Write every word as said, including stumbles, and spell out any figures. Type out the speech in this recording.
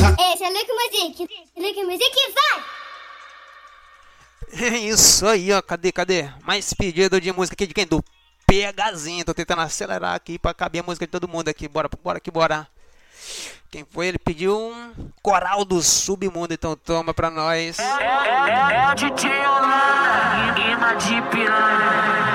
É, Seleco Music. Seleco Music, vai! É isso aí, ó. Cadê, cadê? Mais pedido de música aqui de quem? Do PHzinho. Tô tentando acelerar aqui pra caber a música de todo mundo aqui. Bora, bora que bora. Quem foi? Ele pediu um coral do submundo, então toma pra nós. É, é, é, é o D J Olan, rima de piranha.